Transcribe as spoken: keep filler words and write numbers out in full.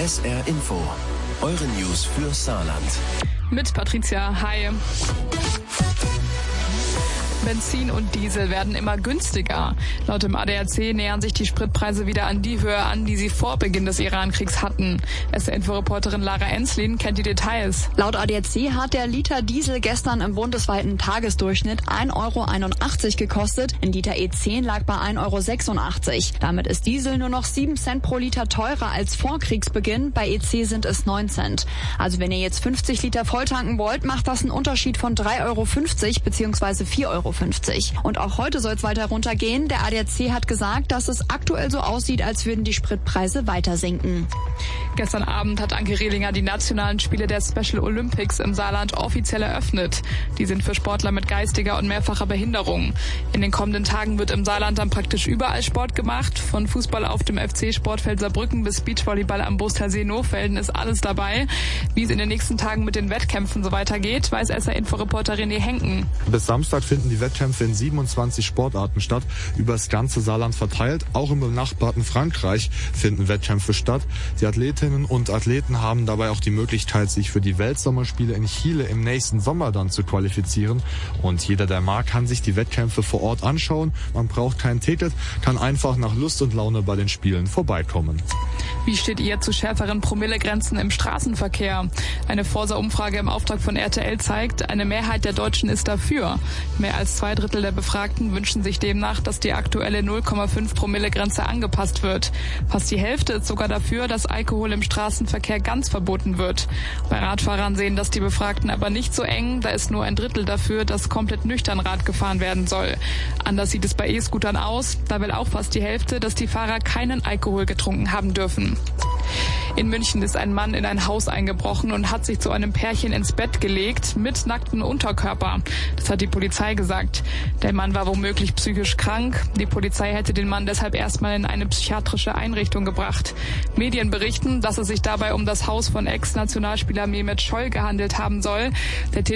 S R Info, eure News für Saarland. Mit Patricia, hi. Benzin und Diesel werden immer günstiger. Laut dem A D A C nähern sich die Spritpreise wieder an die Höhe an, die sie vor Beginn des Iran-Kriegs hatten. S R-Info-Reporterin Lara Enslin kennt die Details. Laut A D A C hat der Liter Diesel gestern im bundesweiten Tagesdurchschnitt ein Euro einundachtzig gekostet. Ein Liter E zehn lag bei ein Euro sechsundachtzig. Damit ist Diesel nur noch sieben Cent pro Liter teurer als vor Kriegsbeginn. Bei E C sind es neun Cent. Also wenn ihr jetzt fünfzig Liter volltanken wollt, macht das einen Unterschied von drei Euro fünfzig bzw. vier Euro fünfzig. Und auch heute soll es weiter runtergehen. Der A D A C hat gesagt, dass es aktuell so aussieht, als würden die Spritpreise weiter sinken. Gestern Abend hat Anke Rehlinger die nationalen Spiele der Special Olympics im Saarland offiziell eröffnet. Die sind für Sportler mit geistiger und mehrfacher Behinderung. In den kommenden Tagen wird im Saarland dann praktisch überall Sport gemacht. Von Fußball auf dem F C-Sportfeld Saarbrücken bis Beachvolleyball am Bostersee-Nohfelden ist alles dabei. Wie es in den nächsten Tagen mit den Wettkämpfen so weitergeht, weiß S R-Info-Reporter René Henken. Bis Samstag finden die Wettkämpfe in siebenundzwanzig Sportarten statt, über das ganze Saarland verteilt. Auch im benachbarten Frankreich finden Wettkämpfe statt. Die Athletinnen und Athleten haben dabei auch die Möglichkeit, sich für die Weltsommerspiele in Chile im nächsten Sommer dann zu qualifizieren. Und jeder, der mag, kann sich die Wettkämpfe vor Ort anschauen. Man braucht kein Ticket, kann einfach nach Lust und Laune bei den Spielen vorbeikommen. Wie steht ihr zu schärferen Promillegrenzen im Straßenverkehr? Eine Forsa-Umfrage im Auftrag von R T L zeigt, eine Mehrheit der Deutschen ist dafür. Mehr als zwei Drittel der Befragten wünschen sich demnach, dass die aktuelle null Komma fünf Promille-Grenze angepasst wird. Fast die Hälfte ist sogar dafür, dass Alkohol im Straßenverkehr ganz verboten wird. Bei Radfahrern sehen das die Befragten aber nicht so eng. Da ist nur ein Drittel dafür, dass komplett nüchtern Rad gefahren werden soll. Anders sieht es bei E-Scootern aus. Da will auch fast die Hälfte, dass die Fahrer keinen Alkohol getrunken haben dürfen. In München ist ein Mann in ein Haus eingebrochen und hat sich zu einem Pärchen ins Bett gelegt mit nacktem Unterkörper. Das hat die Polizei gesagt. Der Mann war womöglich psychisch krank. Die Polizei hätte den Mann deshalb erstmal in eine psychiatrische Einrichtung gebracht. Medien berichten, dass es sich dabei um das Haus von Ex-Nationalspieler Mehmet Scholl gehandelt haben soll. Der